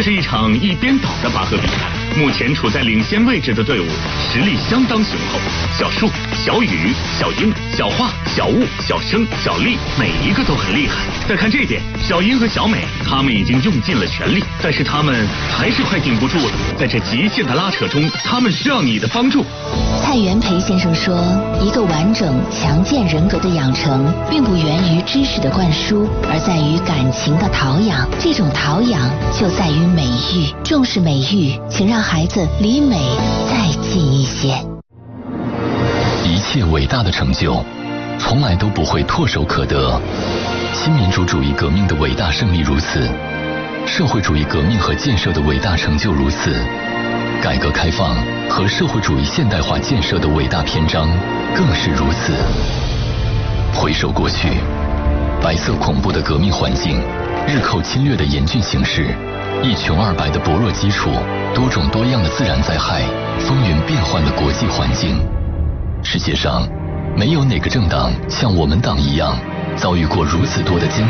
这是一场一边倒的拔河比赛，目前处在领先位置的队伍实力相当雄厚。小树、小雨、小英、小画、小雾、小生、小丽，每一个都很厉害。再看这边，小英和小美，他们已经用尽了全力，但是他们还是快顶不住了。在这极限的拉扯中，他们需要你的帮助。 蔡元培先生说，一个完整强健人格的养成，并不源于知识的灌输，而在于感情的陶养。这种陶养就在于美育，重视美育，请让孩子离美再近一些。 一切伟大的成就，从来都不会唾手可得。新民主主义革命的伟大胜利如此，社会主义革命和建设的伟大成就如此，改革开放和社会主义现代化建设的伟大篇章更是如此。回首过去，白色恐怖的革命环境，日寇侵略的严峻形势，一穷二白的薄弱基础，多种多样的自然灾害，风云变幻的国际环境。世界上没有哪个政党像我们党一样遭遇过如此多的艰